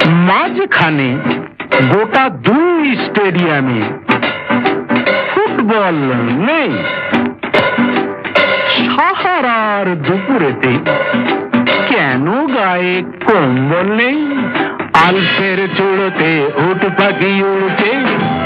মাঝখানে গোটা 2 স্টেডিয়ামে ফুটবল নেই। সাহারার দুপুরেতে কেন গায়ে কম্বল নেই? আলফের চূড়োতে উট পাখি উড়ছে,